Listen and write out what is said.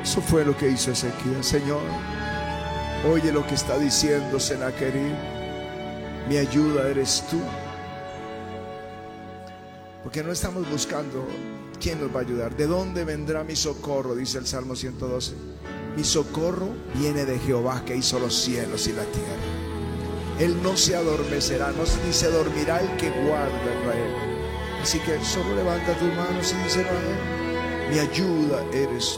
Eso fue lo que hizo Ezequías. Señor, oye lo que está diciendo Sennacherib. Mi ayuda eres tú. Porque no estamos buscando quién nos va a ayudar. ¿De dónde vendrá mi socorro? Dice el Salmo 112. Mi socorro viene de Jehová, que hizo los cielos y la tierra. Él no se adormecerá, ni se dormirá el que guarda a Israel. Así que solo levanta tus manos y dice: mi ayuda eres